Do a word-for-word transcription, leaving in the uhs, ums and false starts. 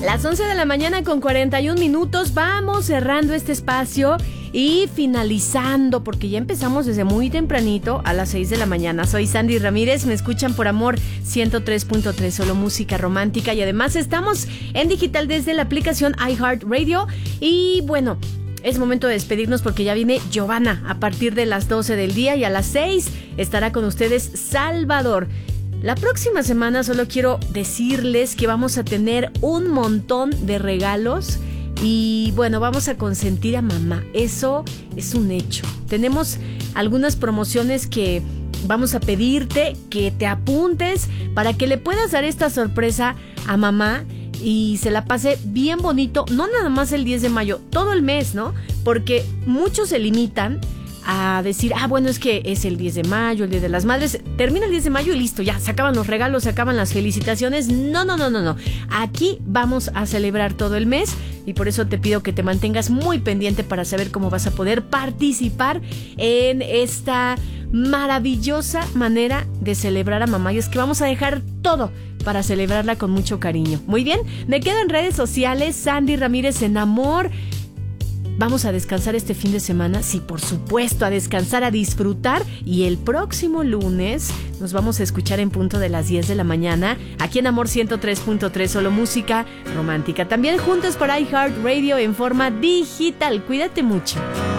Las once de la mañana con cuarenta y un minutos, vamos cerrando este espacio y finalizando, porque ya empezamos desde muy tempranito a las seis de la mañana. Soy Sandy Ramírez, me escuchan por Amor ciento tres punto tres, solo música romántica, y además estamos en digital desde la aplicación iHeartRadio. Y bueno, es momento de despedirnos porque ya viene Giovanna a partir de las doce del día, y a las seis estará con ustedes Salvador. La próxima semana solo quiero decirles que vamos a tener un montón de regalos y bueno, vamos a consentir a mamá. Eso es un hecho. Tenemos algunas promociones que vamos a pedirte que te apuntes para que le puedas dar esta sorpresa a mamá y se la pase bien bonito, no nada más el diez de mayo, todo el mes, ¿no? Porque muchos se limitan a decir, ah, bueno, es que es el diez de mayo, el Día de las Madres, termina el diez de mayo y listo, ya, se acaban los regalos, se acaban las felicitaciones. No, no, no, no, no. Aquí vamos a celebrar todo el mes y por eso te pido que te mantengas muy pendiente para saber cómo vas a poder participar en esta maravillosa manera de celebrar a mamá. Y es que vamos a dejar todo para celebrarla con mucho cariño. Muy bien, me quedo en redes sociales, Sandy Ramírez en Amor. Vamos a descansar este fin de semana, sí, por supuesto, a descansar, a disfrutar, y el próximo lunes nos vamos a escuchar en punto de las diez de la mañana, aquí en Amor ciento tres punto tres, solo música romántica. También juntos por iHeartRadio en forma digital. Cuídate mucho.